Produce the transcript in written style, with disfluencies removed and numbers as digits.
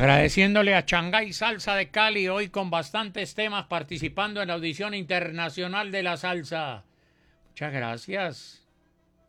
Agradeciéndole a Changay Salsa de Cali, hoy con bastantes temas participando en la audición internacional de la salsa. Muchas gracias.